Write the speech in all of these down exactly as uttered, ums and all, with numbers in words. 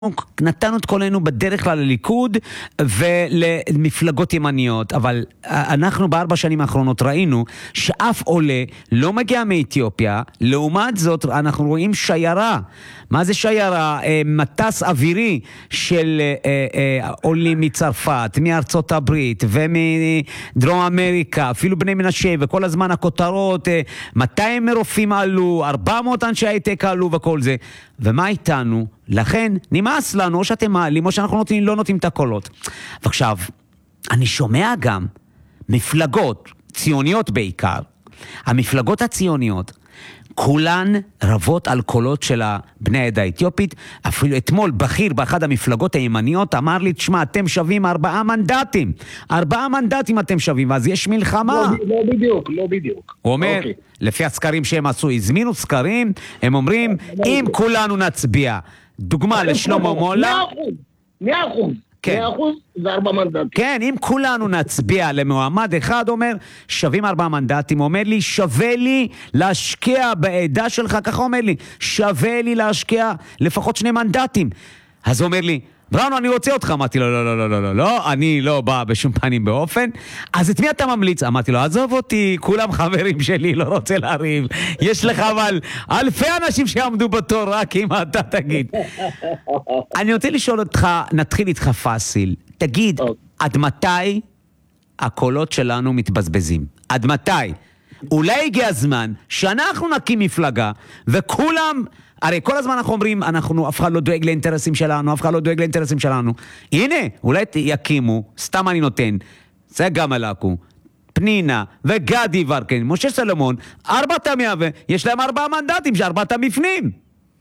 נתנו את קולנו בדרך כלל לליכוד ולמפלגות ימניות, אבל אנחנו בארבע שנים האחרונות ראינו שאף עולה לא מגיע מאתיופיה. לעומת זאת אנחנו רואים שיירה. מה זה שיירה? מטס אווירי של עולים מצרפת, מארצות הברית ומדרום אמריקה, אפילו בני מנשה, וכל הזמן הכותרות, מאתיים רופאים עלו, ארבע מאות אנשי הייטק עלו וכל זה. ומה איתנו? לכן נמאס לנו, או שאתם מעלים או שאנחנו נותנים, לא נותנים את הקולות. ועכשיו, אני שומע גם מפלגות ציוניות בעיקר, המפלגות הציוניות כולן רבות על קולות של בני העדה האתיופית. אפילו אתמול בכיר באחד המפלגות הימניות אמר לי, תשמע, אתם שווים ארבעה מנדטים, ארבעה מנדטים אתם שווים, אז יש מלחמה. לא, לא בדיוק, לא בדיוק. הוא אומר, אוקיי. לפי הסקרים שהם עשו, הזמינו סקרים, הם אומרים, אם כולנו נצביע, דוגמה לשלמה מולה, מאה אחוז, מאה אחוז. כן. מאה אחוז זה ארבע מנדטים. כן, אם כולנו נצביע למועמד אחד, אומר, שווים ארבעה מנדטים, אומר לי, שווה לי להשקיע בעדה שלך, ככה אומר לי, שווה לי להשקיע לפחות שני מנדטים. אז הוא אומר לי, בראונו, אני רוצה אותך. אמרתי לו, לא, לא, לא, לא, לא, לא, אני לא בא בשום פנים באופן. אז את מי אתה ממליץ? אמרתי לו, עזוב אותי, כולם חברים שלי, לא רוצה להריב. יש לך אבל אלפי אנשים שעמדו בתור, רק אם אתה תגיד. אני רוצה לשאול אותך, נתחיל איתך פאסיל. תגיד, עד מתי הקולות שלנו מתבזבזים? עד מתי? אולי הגיע הזמן שאנחנו נקים מפלגה, וכולם... הרי כל הזמן אנחנו אומרים, אנחנו, אף אחד לא דואג לאינטרסים שלנו, אף אחד לא דואג לאינטרסים שלנו. הנה, אולי יקימו, סתם אני נותן, זה גם הלקו, פנינה וגדי ורקן, משה סלומון, ארבעת המאה, יש להם ארבעה מנדטים, שארבעת המפנים.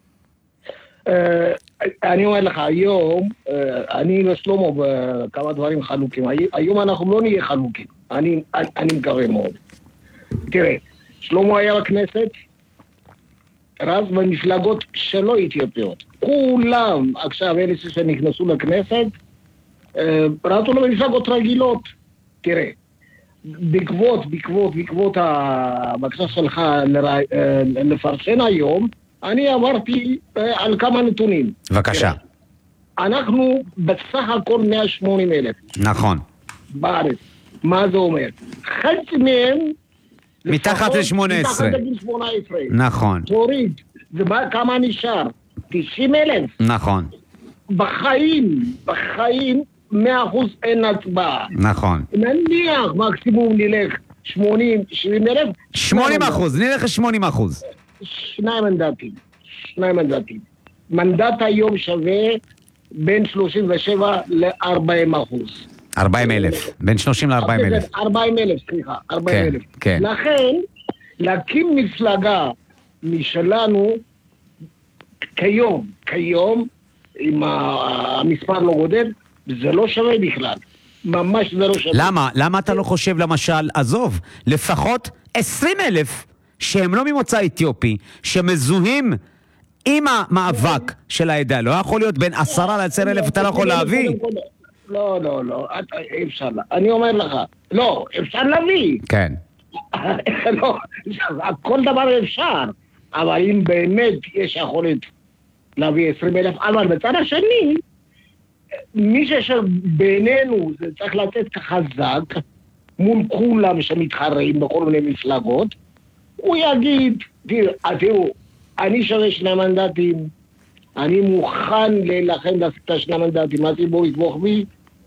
אני אומר לך, היום, אני ושלמה בכמה דברים חלוקים, היום אנחנו לא נהיה חלוקים, אני מקווה מאוד. תראה, שלמה היה בכנסת, רז במפלגות שלא אתיופיות. כולם, עכשיו אלה שנכנסו לכנסת, רזו לו במפלגות רגילות. תראה, בעקבות, בעקבות, בעקבות הבקשה שלך לפרשן היום, אני עברתי על כמה נתונים. בבקשה. אנחנו בסך הכל מאה ושמונים אלף. נכון. בארץ. מה זה אומר? חצי מהם מתחת ל-שמונה עשרה. מתחת לגיל שמונה עשרה. נכון. תוריד. וכמה נשאר? תשעים אלף. נכון. בחיים, בחיים, מאה אחוז אין הצבעה. נכון. נניח, מקסימום נלך שמונים, שבעים אלף. שמונים אחוז, נלך ל-שמונים אחוז. שניים מנדטים. שניים מנדטים. מנדט היום שווה בין שלושים ושבע ל-ארבעים אחוז. ארבעים אלף, בין שלושים ל-ארבעים אלף. ארבעים אלף, סליחה, ארבעים אלף. כן. לכן, להקים מפלגה משלנו, כיום, כיום, אם המספר לא גודל, זה לא שווה בכלל. ממש זה לא שווה. למה? למה אתה לא חושב, למשל, עזוב, לפחות עשרים אלף שהם לא ממוצא אתיופי, שמזוהים עם המאבק של העדה, לא יכול להיות בין עשרה לעשר אלף, אתה לא יכול להביא? לא, לא, לא, אפשר, אני אומר לך, לא, אפשר להביא. כן. לא, כל דבר אפשר, אבל אם באמת יש יכולת להביא עשרים אלף, אבל בצד השני, מי שישר בינינו, זה צריך לצאת חזק, מול כולם שמתחרים בכל מיני מפלגות, הוא יגיד, תראו, אני שווה שני מנדטים, אני מוכן להילחם את השני מנדטים, הציבור יתמוך בי,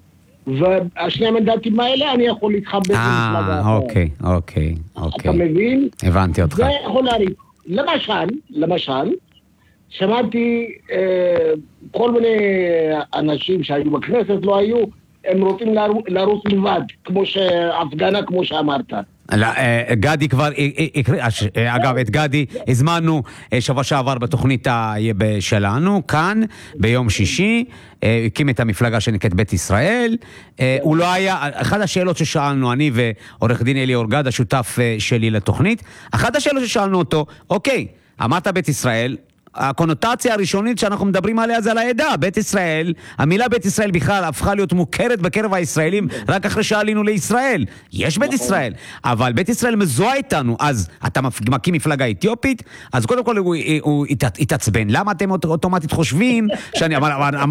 והשני המנדטים האלה אני יכול להתחבר במפלגה. אה, אוקיי, אוקיי, אוקיי. אתה מבין? הבנתי אותך. זה יכול להריב. למשל, למשל, שמעתי אה, כל מיני אנשים שהיו בכנסת, לא היו, הם רוצים לרוץ לבד, כמו שהפגנה, כמו שאמרת. גדי כבר, אגב, את גדי הזמנו שבוע שעבר בתוכנית שלנו, כאן, ביום שישי, הקים את המפלגה שנקראת בית ישראל. הוא לא היה, אחת השאלות ששאלנו, אני ועורך דין אלי אורגד, השותף שלי לתוכנית, אחת השאלות ששאלנו אותו, אוקיי, אמרת בית ישראל, הקונוטציה הראשונית שאנחנו מדברים עליה זה על העדה, בית ישראל. המילה בית ישראל בכלל הפכה להיות מוכרת בקרב הישראלים רק אחרי שעלינו לישראל. יש בית ישראל, אבל בית ישראל מזוהה איתנו. אז אתה מקים מפלגה אתיופית, אז קודם כל הוא התעצבן. למה אתם אוטומטית חושבים שאני...